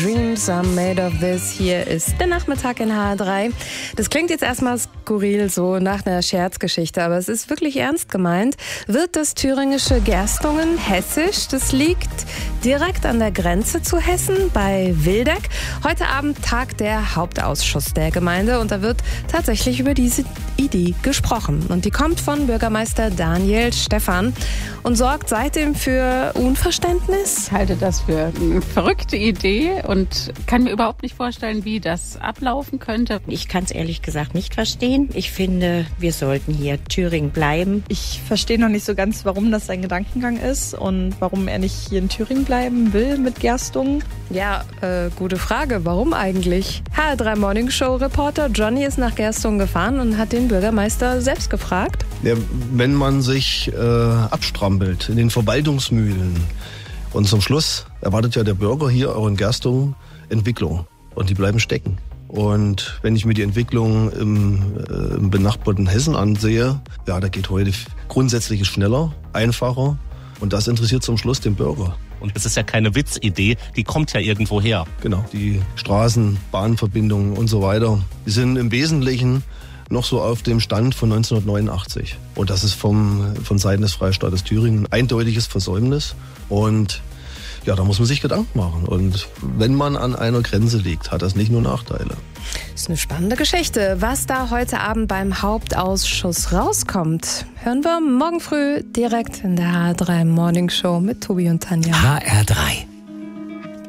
Dreams are made of this. Hier ist der Nachmittag in HR3. Das klingt jetzt erstmal skurril, so nach einer Scherzgeschichte, aber es ist wirklich ernst gemeint. Wird das thüringische Gerstungen hessisch? Das liegt direkt an der Grenze zu Hessen bei Wildeck. Heute Abend tagt der Hauptausschuss der Gemeinde und da wird tatsächlich über diese Idee gesprochen. Und die kommt von Bürgermeister Daniel Stephan und sorgt seitdem für Unverständnis. Ich halte das für eine verrückte Idee und kann mir überhaupt nicht vorstellen, wie das ablaufen könnte. Ich kann es ehrlich gesagt nicht verstehen. Ich finde, wir sollten hier Thüringen bleiben. Ich verstehe noch nicht so ganz, warum das sein Gedankengang ist und warum er nicht hier in Thüringen bleiben will mit Gerstungen. Ja, gute Frage. Warum eigentlich? HR3 Morning Show Reporter Johnny ist nach Gerstungen gefahren und hat den Bürgermeister selbst gefragt. Ja, wenn man sich abstrampelt in den Verwaltungsmühlen und zum Schluss erwartet ja der Bürger hier auch in Gerstungen Entwicklung und die bleiben stecken. Und wenn ich mir die Entwicklung im benachbarten Hessen ansehe, ja, da geht heute grundsätzlich schneller, einfacher und das interessiert zum Schluss den Bürger. Und das ist ja keine Witzidee, die kommt ja irgendwo her. Genau, die Straßen, Bahnverbindungen und so weiter, die sind im Wesentlichen noch so auf dem Stand von 1989. Und das ist von Seiten des Freistaates Thüringen ein eindeutiges Versäumnis. Und ja, da muss man sich Gedanken machen. Und wenn man an einer Grenze liegt, hat das nicht nur Nachteile. Das ist eine spannende Geschichte. Was da heute Abend beim Hauptausschuss rauskommt, hören wir morgen früh direkt in der HR3 Morning Show mit Tobi und Tanja. HR3